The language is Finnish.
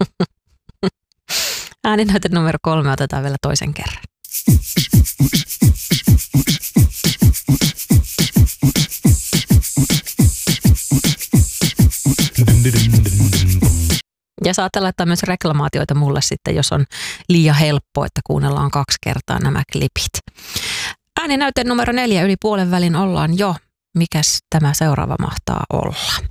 Ääninäyte numero 3 otetaan vielä toisen kerran. Ja saatte laittaa myös reklamaatioita mulle sitten, jos on liian helppo, että kuunnellaan 2 kertaa nämä klipit. Ääninäyte numero 4, yli puolen välin ollaan jo. Mikäs tämä seuraava mahtaa olla?